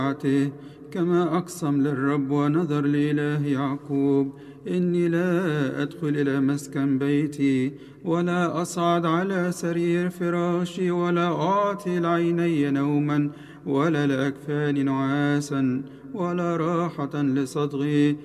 كما أقسم للرب ونذر لإله يعقوب: إني لا أدخل إلى مسكن بيتي ولا أصعد على سرير فراشي ولا أعطي العيني نوما ولا لأكفاني نعاسا ولا راحة لصدغي